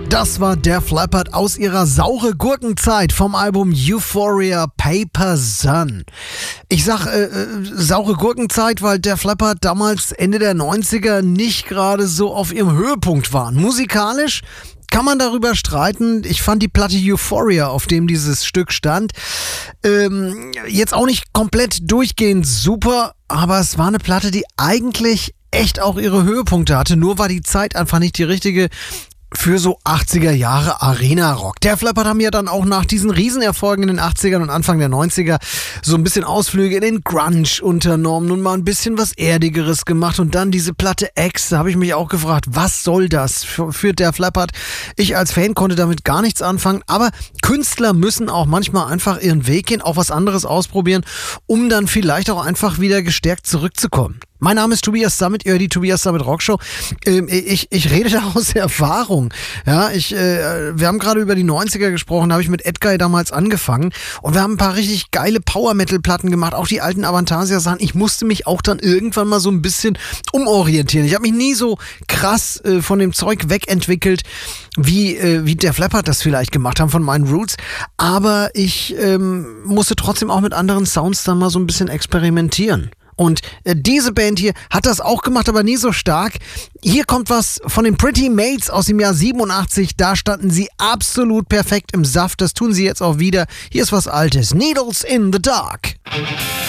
Das war Def Leppard aus ihrer saure Gurkenzeit vom Album Euphoria Paper Sun. Ich sag saure Gurkenzeit, weil Def Leppard damals Ende der 90er nicht gerade so auf ihrem Höhepunkt waren. Musikalisch kann man darüber streiten. Ich fand die Platte Euphoria, auf dem dieses Stück stand, jetzt auch nicht komplett durchgehend super, aber es war eine Platte, die eigentlich echt auch ihre Höhepunkte hatte. Nur war die Zeit einfach nicht die richtige für so 80er Jahre Arena-Rock. Def Leppard haben ja dann auch nach diesen Riesenerfolgen in den 80ern und Anfang der 90er so ein bisschen Ausflüge in den Grunge unternommen und mal ein bisschen was Erdigeres gemacht. Und dann diese Platte X, da habe ich mich auch gefragt, was soll das für Def Leppard? Ich als Fan konnte damit gar nichts anfangen, aber Künstler müssen auch manchmal einfach ihren Weg gehen, auch was anderes ausprobieren, um dann vielleicht auch einfach wieder gestärkt zurückzukommen. Mein Name ist Tobias Sammet, ihr hört die Tobias Sammet Rockshow. Ich rede da aus Erfahrung. Ja, wir haben gerade über die 90er gesprochen, da habe ich mit Edguy damals angefangen und wir haben ein paar richtig geile Power-Metal-Platten gemacht, auch die alten Avantasia-Sachen. Ich musste mich auch dann irgendwann mal so ein bisschen umorientieren. Ich habe mich nie so krass von dem Zeug wegentwickelt, wie Def Leppard das vielleicht gemacht haben von meinen Roots, aber ich musste trotzdem auch mit anderen Sounds dann mal so ein bisschen experimentieren. Und diese Band hier hat das auch gemacht, aber nie so stark. Hier kommt was von den Pretty Mates aus dem Jahr 87. Da standen sie absolut perfekt im Saft. Das tun sie jetzt auch wieder. Hier ist was Altes. Needles in the Dark.